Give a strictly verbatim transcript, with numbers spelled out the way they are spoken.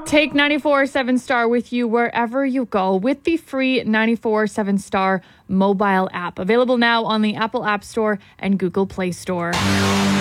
Take ninety-four seven Star with you wherever you go with the free ninety-four seven Star mobile app. Available now on the Apple App Store and Google Play Store.